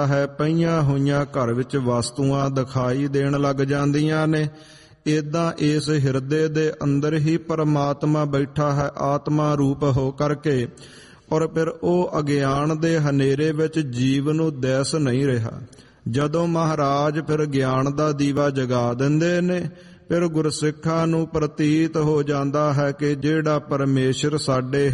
ਜਾਂਦਾ ਹੈ, ਪਈਆਂ ਹੋਈਆਂ ਘਰ ਵਿੱਚ ਵਸਤੂਆਂ ਦਿਖਾਈ ਦੇਣ ਲੱਗ ਜਾਂਦੀਆਂ ਨੇ। ਏਦਾਂ ਇਸ ਹਿਰਦੇ ਦੇ ਅੰਦਰ ਹੀ ਪਰਮਾਤਮਾ ਬੈਠਾ ਹੈ ਆਤਮਾ ਰੂਪ ਹੋ ਕਰਕੇ, ਔਰ ਫਿਰ ਉਹ ਅਗਿਆਨ ਦੇ ਹਨੇਰੇ ਵਿੱਚ ਜੀਵ ਨੂੰ ਦਿਸ ਨਹੀਂ ਰਿਹਾ। ਜਦੋਂ ਮਹਾਰਾਜ ਫਿਰ ਗਿਆਨ ਦਾ ਦੀਵਾ ਜਗਾ ਦਿੰਦੇ ਨੇ, ਫਿਰ ਗੁਰਸਿੱਖਾਂ ਨੂੰ ਪ੍ਰਤੀਤ ਹੋ ਜਾਂਦਾ ਹੈ ਕਿ ਜਿਹੜਾ ਪਰਮੇਸ਼ਰ ਸਾਡੇ